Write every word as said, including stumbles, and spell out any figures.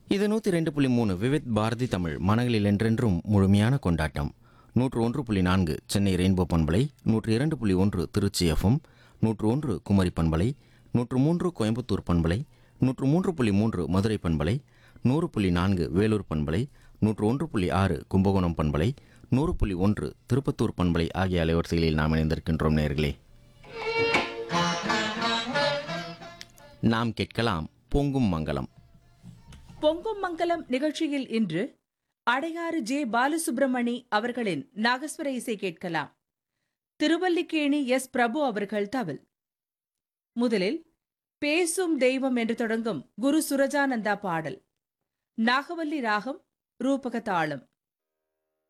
இது நூற்றி ரெண்டு புள்ளி மூணு விவித் பாரதி தமிழ் மனங்களில் என்றென்றும் முழுமையான கொண்டாட்டம். நூற்று ஒன்று புள்ளி நான்கு சென்னை ரெயின்போ பண்பலை, நூற்று இரண்டு புள்ளி ஒன்று திருச்சி எஃப்எம், நூற்று ஒன்று குமரி பண்பலை, நூற்று மூன்று கோயம்புத்தூர் பண்பலை, நூற்று மூன்று புள்ளி மூன்று மதுரை பண்பலை, நூறு புள்ளி நான்கு வேலூர் பண்பலை, நூற்று ஒன்று புள்ளி ஆறு கும்பகோணம் பண்பலை, நூறு புள்ளி ஒன்று திருப்பத்தூர் பண்பலை ஆகிய அலைவரிசைகளில் நாம் இணைந்திருக்கின்றோம். நேயர்களே, நாம் கேட்கலாம் பொங்கும் மங்கலம். பொங்கும் மங்கலம் நிகழ்ச்சியில் இன்று அடையாறு ஜே பாலசுப்ரமணி அவர்களின் நாகஸ்வர இசை கேட்கலாம். திருவல்லிக்கேணி எஸ் பிரபு அவர்கள் தவில். முதலில் பேசும் தெய்வம் என்று தொடங்கும் குரு சுரஜானந்தா பாடல். நாகவல்லி ராகம், ரூபக தாளம்.